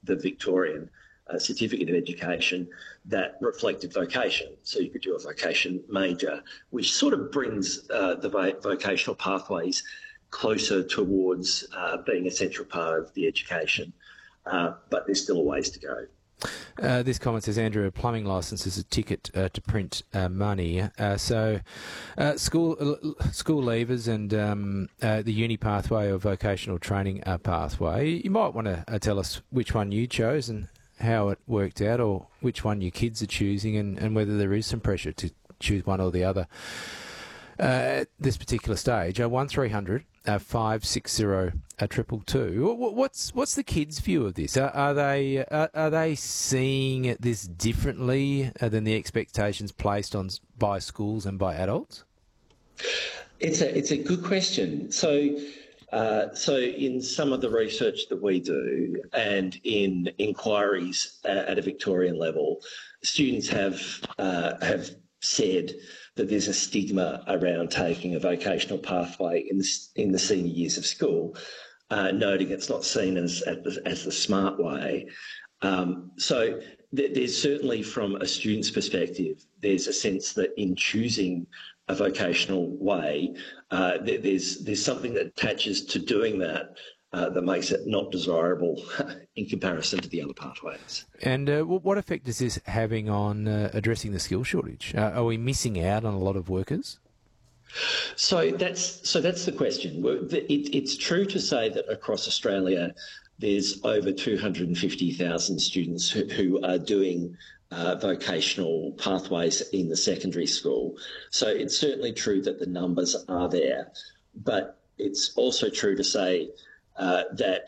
the Victorian Certificate of Education that reflected vocation. So you could do a vocation major, which sort of brings the vocational pathways closer towards being a central part of the education. But there's still a ways to go. This comment says, Andrew, a plumbing licence is a ticket to print money. So school leavers and the uni pathway or vocational training pathway, you might want to tell us which one you chose and how it worked out, or which one your kids are choosing, and whether there is some pressure to choose one or the other at this particular stage. 1300 560 222. What's the kids' view of this? Are they seeing this differently than the expectations placed on by schools and by adults? It's a good question. So in some of the research that we do and in inquiries at a Victorian level, students have said that there's a stigma around taking a vocational pathway in the senior years of school, noting it's not seen as the smart way. So there's certainly, from a student's perspective, there's a sense that in choosing a vocational way, there's something that attaches to doing that that makes it not desirable in comparison to the other pathways. And what effect is this having on addressing the skill shortage? Are we missing out on a lot of workers? So that's the question. It's true to say that across Australia there's over 250,000 students who are doing vocational pathways in the secondary school. So it's certainly true that the numbers are there, but it's also true to say that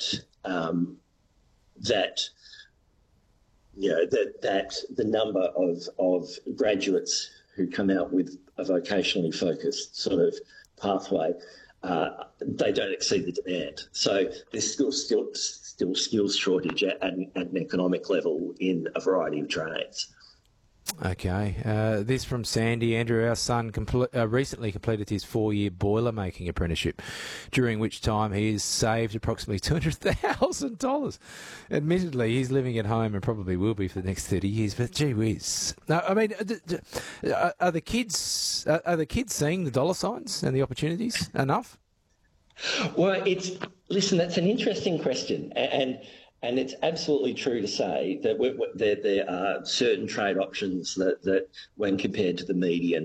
the number of graduates who come out with a vocationally focused sort of pathway, they don't exceed the demand. So there's still skills shortage at an economic level in a variety of trades. Okay. This from Sandy. Andrew, our son recently completed his 4-year boiler making apprenticeship, during which time he has saved approximately $200,000. Admittedly, he's living at home and probably will be for the next 30 years, but gee whiz. No, I mean, are the kids seeing the dollar signs and the opportunities enough? Well, listen, that's an interesting question, and it's absolutely true to say that there are certain trade options that when compared to the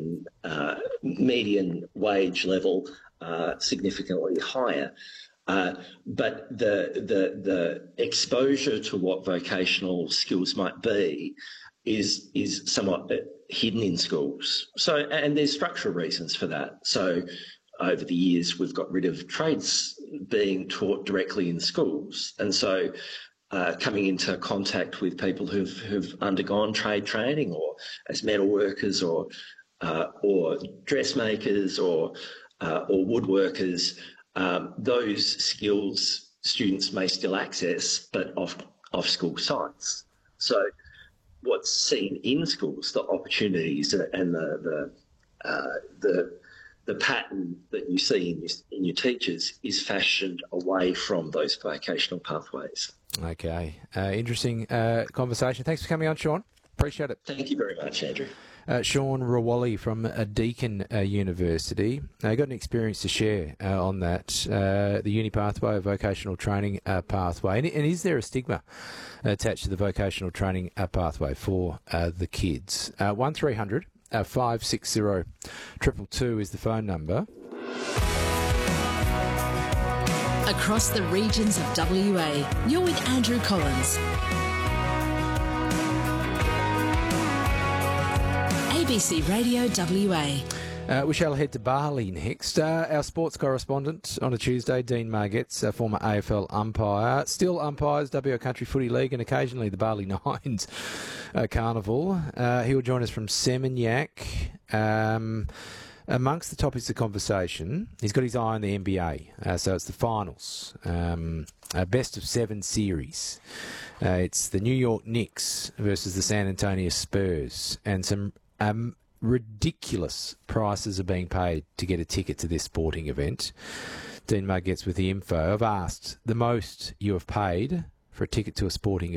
median wage level, are significantly higher. But the exposure to what vocational skills might be is somewhat hidden in schools. So, and there's structural reasons for that. So over the years, we've got rid of trades being taught directly in schools. And so coming into contact with people who've undergone trade training, or as metal workers or dressmakers or woodworkers, those skills students may still access, but off school sites. So what's seen in schools, the opportunities and the pattern that you see in your teachers is fashioned away from those vocational pathways. Okay. Interesting conversation. Thanks for coming on, Sean. Appreciate it. Thank you very much, Andrew. Sean Rawally from Deakin University. Got an experience to share on that, the uni pathway, vocational training pathway. And is there a stigma attached to the vocational training pathway for the kids? 1300 560 222 is the phone number. Across the regions of WA, you're with Andrew Collins. ABC Radio WA. We shall head to Bali next. Our sports correspondent on a Tuesday, Dean Margetts, a former AFL umpire, still umpires WA Country Footy League and occasionally the Bali Nines Carnival. He will join us from Seminyak. Amongst the topics of conversation, he's got his eye on the NBA. So it's the finals, a best of 7 series. It's the New York Knicks versus the San Antonio Spurs, and some ridiculous prices are being paid to get a ticket to this sporting event. Dean Margetts with the info. I've asked the most you have paid for a ticket to a sporting event.